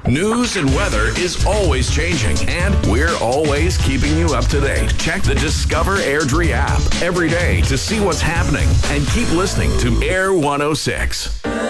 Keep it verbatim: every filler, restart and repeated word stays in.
News and weather is always changing, and we're always keeping you up to date. Check the Discover Airdrie app every day to see what's happening, and keep listening to Air one oh six.